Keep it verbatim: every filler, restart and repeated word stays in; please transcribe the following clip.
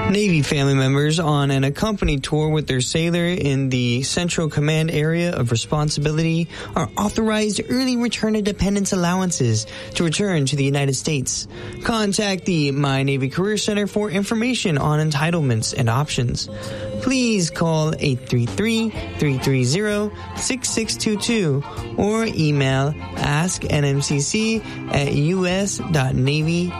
Navy family members on an accompanied tour with their sailor in the Central Command Area of Responsibility are authorized early return of dependence allowances to return to the United States. Contact the My Navy Career Center for information on entitlements and options. Please call eight three three, three three zero, six six two two or email ask N M C C at u s dot navy